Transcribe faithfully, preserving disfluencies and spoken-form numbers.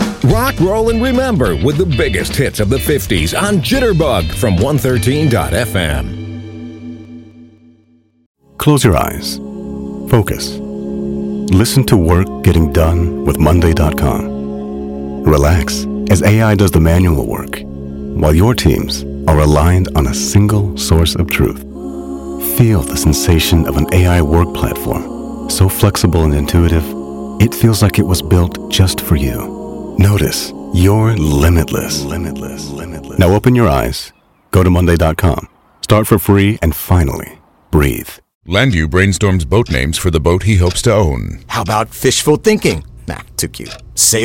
Rock, roll, and remember with the biggest hits of the fifties on Jitterbug from one thirteen F M. Close your eyes. Focus. Listen to work getting done with Monday dot com. Relax as A I does the manual work, while your teams are aligned on a single source of truth. Feel the sensation of an A I work platform, so flexible and intuitive, it feels like it was built just for you. Notice you're limitless. Limitless. Limitless. Now open your eyes, go to Monday dot com, start for free, and finally, breathe. Landu brainstorms boat names for the boat he hopes to own. How about fishful thinking? Nah, too cute. Sail